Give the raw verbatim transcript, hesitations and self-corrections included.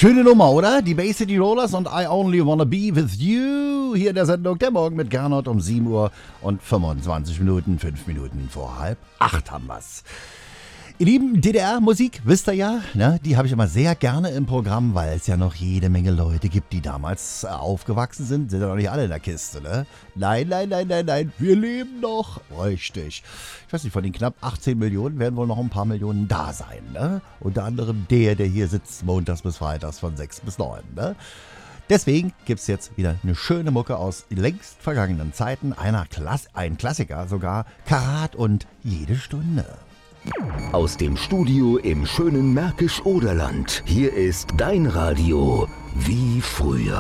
Schöne Nummer, oder? Die Bay City Rollers und I Only Wanna Be With You. Hier in der Sendung Der Morgen mit Gernot um sieben Uhr und fünfundzwanzig Minuten, fünf Minuten vor halb acht haben wir's. Ihr lieben D D R-Musik, wisst ihr ja, ne? Die habe ich immer sehr gerne im Programm, weil es ja noch jede Menge Leute gibt, die damals äh, aufgewachsen sind. Sind ja noch nicht alle in der Kiste, ne? Nein, nein, nein, nein, nein, wir leben noch. Richtig. Ich weiß nicht, von den knapp achtzehn Millionen werden wohl noch ein paar Millionen da sein, ne? Unter anderem der, der hier sitzt, montags bis freitags von sechs bis neun, ne? Deswegen gibt's jetzt wieder eine schöne Mucke aus längst vergangenen Zeiten. Einer Klass- ein Klassiker sogar, Karat und Jede Stunde. Aus dem Studio im schönen Märkisch-Oderland. Hier ist dein Radio wie früher.